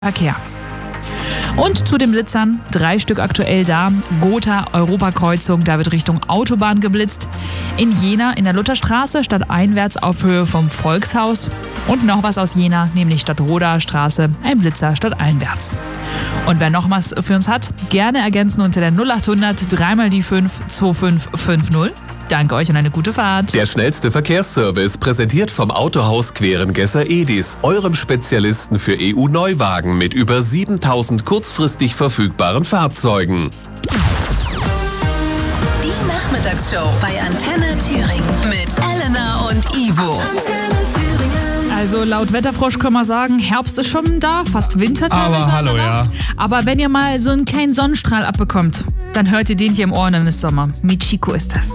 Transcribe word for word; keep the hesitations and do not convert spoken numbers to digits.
Verkehr. Und zu den Blitzern, drei Stück aktuell da. Gotha, Europakreuzung, da wird Richtung Autobahn geblitzt. In Jena, in der Lutherstraße, stadteinwärts auf Höhe vom Volkshaus. Und noch was aus Jena, nämlich Stadtroda Straße, ein Blitzer stadteinwärts. Und wer noch was für uns hat, gerne ergänzen unter der null acht hundert drei mal die fünf zwei fünf fünf null. Danke euch und eine gute Fahrt. Der schnellste Verkehrsservice, präsentiert vom Autohaus Querengesser Edis, eurem Spezialisten für E U-Neuwagen mit über siebentausend kurzfristig verfügbaren Fahrzeugen. Die Nachmittagsshow bei Antenne Thüringen mit Elena und Ivo. Also laut Wetterfrosch können wir sagen, Herbst ist schon da, fast Winter teilweise. Aber hallo, ja. Aber wenn ihr mal so einen kleinen Sonnenstrahl abbekommt, dann hört ihr den hier im Ohr und dann ist Sommer. Michiko ist das.